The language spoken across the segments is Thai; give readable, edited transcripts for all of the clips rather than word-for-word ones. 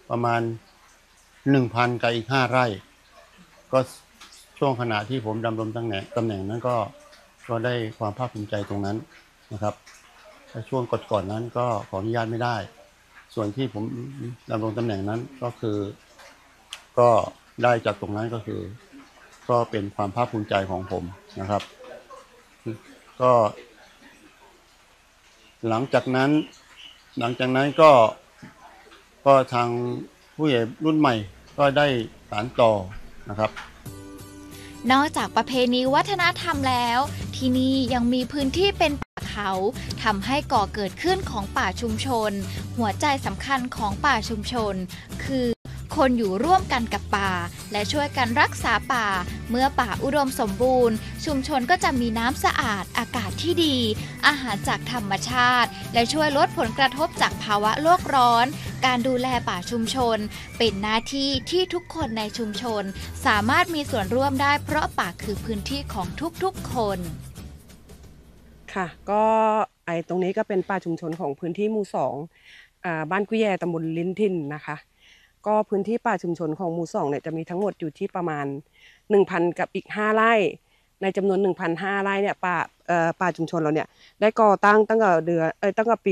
ประมาณ1,000กับอีก5 ไร่ก็ช่วงขณะที่ผมดำรงตำแหน่งนั้นก็ได้ความภาคภูมิใจตรงนั้นนะครับแต่ช่วงก่อนนั้นก็ขออนุญาตไม่ได้ส่วนที่ผมดำรงตำแหน่งนั้นก็คือก็ได้จากตรงนั้นก็เป็นความภาคภูมิใจของผมนะครับก็หลังจากนั้นก็ทางผู้ใหญ่รุ่นใหม่ก็ได้สานต่อนะครับนอกจากประเพณีวัฒนธรรมแล้วที่นี่ยังมีพื้นที่เป็นป่าเขาทำให้ก่อเกิดขึ้นของป่าชุมชนหัวใจสำคัญของป่าชุมชนคือคนอยู่ร่วมกันกับป่าและช่วยกันรักษาป่าเมื่อป่าอุดมสมบูรณ์ชุมชนก็จะมีน้ำสะอาดอากาศที่ดีอาหารจากธรรมชาติและช่วยลดผลกระทบจากภาวะโลกร้อนการดูแลป่าชุมชนเป็นหน้าที่ที่ทุกคนในชุมชนสามารถมีส่วนร่วมได้เพราะป่าคือพื้นที่ของทุกๆคนค่ะก็ตรงนี้ก็เป็นป่าชุมชนของพื้นที่หมู่2บ้านกุแยตำบลลิ้นถิ่นนะคะก็พื้นที่ป่าชุมชนของหมู่2เนี่ยจะมีทั้งหมดอยู่ที่ประมาณ 1,000 กับอีก5 ไร่ในจำนวน 1,500 ไร่เนี่ยป่าชุมชนเราเนี่ยได้ก่อตั้งตั้งแต่ปี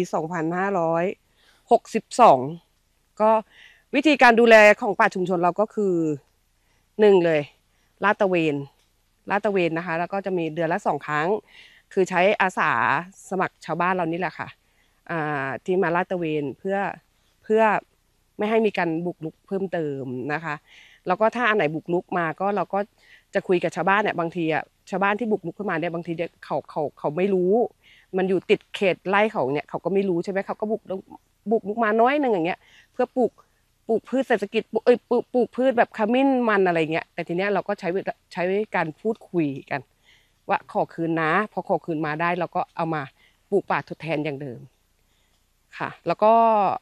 2562ก็วิธีการดูแลของป่าชุมชนเราก็คือ1เลยลาดตระเวนนะคะแล้วก็จะมีเดือนละ2 ครั้งคือใช้อาสาสมัครชาวบ้านเรานี่แหละค่ะที่มาลาดตระเวนเพื่อไม่ให้มีการบุกรุกเพิ่มเติมนะคะแล้วก็ถ้าอันไหนบุกรุกมาก็เราก็จะคุยกับชาวบ้านเนี่ยบางทีชาวบ้านที่บุกรุกขึ้นมาเนี่ยบางทีเขาไม่รู้มันอยู่ติดเขตไร่เขาเนี่ยเขาก็ไม่รู้ใช่ไหมเขาก็บุกรุกมาน้อยนึงอย่างเงี้ยเพื่อปลูกพืชเศรษฐกิจปลูกพืชแบบขมิ้นมันอะไรเงี้ยแต่ทีเนี้ยเราก็ใช้การพูดคุยกันว่าขอคืนนะพอขอคืนมาได้เราก็เอามาปลูกป่าทดแทนอย่างเดิมค่ะแล้วก็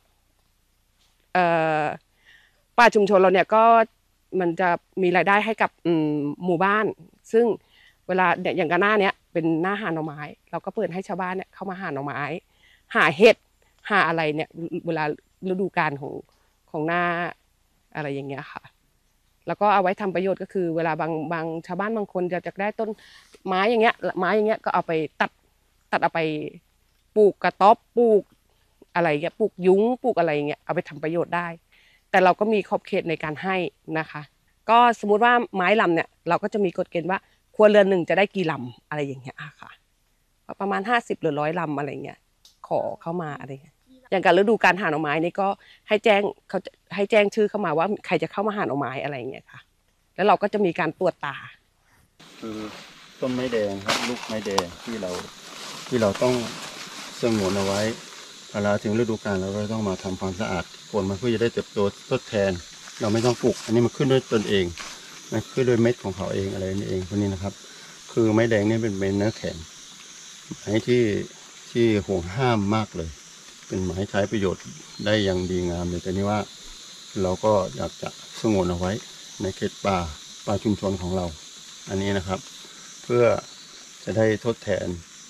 ป่าชุมชนเราเนี่ยก็มันจะมีรายได้ให้กับหมู่บ้านซึ่งเวลาอย่างกันหน้าเนี้ยเป็นหน้าหาหน่อไม้เราก็เปิดให้ชาวบ้านเนี่ยเข้ามาหาหน่อไม้หาเห็ดหาอะไรเนี่ยเวลาฤดูกาลของหน้าอะไรอย่างเงี้ยค่ะแล้วก็เอาไว้ทำประโยชน์ก็คือเวลาบางชาวบ้านบางคนจะได้ต้นไม้อย่างเงี้ยก็เอาไปตัดเอาไปปลูกกระต๊อบปลูกอะไรเงี้ยปลูกยุ้งปลูกอะไรเงี้ยเอาไปทำประโยชน์ได้แต่เราก็มีขอบเขตในการให้นะคะก็สมมุติว่าไม้ลำเนี่ยเราก็จะมีกฎเกณฑ์ว่าครัวเรือนหนึ่งจะได้กี่ลำอะไรอย่างเงี้ยค่ะประมาณ50หรือ100 ลำอะไรเงี้ยขอเข้ามาอะไรเงี้ยอย่างการฤดูการหาหน่อไม้นี่ก็ให้แจ้งชื่อเข้ามาว่าใครจะเข้ามาหาหน่อไม้อะไรเงี้ยค่ะแล้วเราก็จะมีการตรวจตาคือต้นไม้แดงครับลูกไม้แดงที่เราต้องสงวนเอาไว้เวลาถึงฤดูกาลเราก็ต้องมาทำความสะอาดผลมันเพื่อจะได้เติบโตทดแทนเราไม่ต้องปลูกอันนี้มันขึ้นด้วยตนเองมันขึ้นด้วยเม็ดของเขาเองอะไรนี่เองพวกนี้นะครับคือไม้แดงนี่เป็นเนื้อแข็งไม้ที่ห่วงห้ามมากเลยเป็นไม้ใช้ประโยชน์ได้อย่างดีงามเลยแต่นี่ว่าเราก็อยากจะสงวนเอาไว้ในเขตป่าชุมชนของเราอันนี้นะครับเพื่อจะได้ทดแทน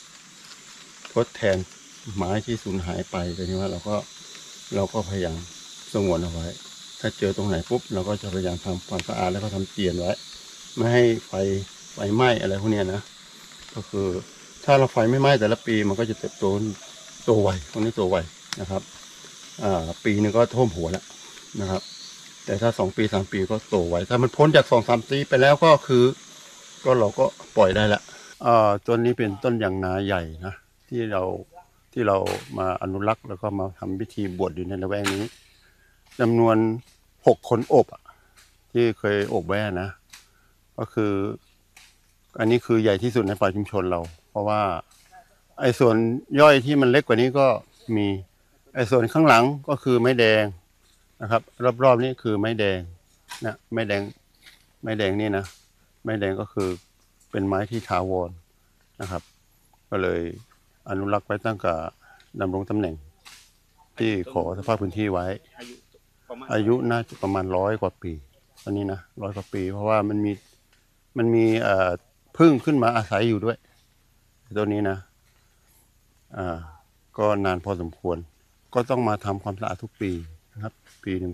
ไม้ที่สูญหายไปแต่นี่ว่าเราก็พยายามสงวนเอาไว้ถ้าเจอตรงไหนปุ๊บเราก็จะพยายามทำความสะอาดแล้วก็ทำเตียนไว้ไม่ให้ไฟไหม้อะไรพวกนี้นะก็คือถ้าเราไฟไม่ไหม้แต่ละปีมันก็จะเติบโตไวพวกนี้โตไวนะครับปีนึงก็ท่วมหัวแล้วนะครับแต่ถ้า2 ปี3 ปีก็โตไวถ้ามันพ้นจาก2-3 ปีไปแล้วก็คือก็เราก็ปล่อยได้ละต้นนี้เป็นต้นยางนาใหญ่นะที่เรามาอนุรักษ์แล้วก็มาทำพิธีบวชอยู่ในละแวกนี้จำนวน6 คนอบที่เคยอบไว้นะก็คืออันนี้คือใหญ่ที่สุดในป่าชุมชนเราเพราะว่าไอ้ส่วนย่อยที่มันเล็กกว่านี้ก็มีไอ้ส่วนข้างหลังก็คือไม้แดงนะครับรอบๆนี้คือไม้แดงนะไม้แดงนี่นะไม้แดงก็คือเป็นไม้ที่ถาวรนะครับก็เลยอนุรักษ์ไว้ตั้งแต่ดำรงตำแหน่งที่ขอสภาพพื้นที่ไว้อายุน่าจะประมาณ100 กว่าปีตอนนี้นะ100 กว่าปีเพราะว่ามันมีผึ้งขึ้นมาอาศัยอยู่ด้วยตัวนี้นะก็นานพอสมควรก็ต้องมาทำความสะอาดทุกปีนะครับปีหนึ่ง